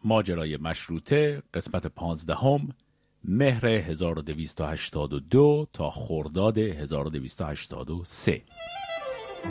ماجرای مشروطه قسمت 15 مهر 1282 تا خرداد 1283.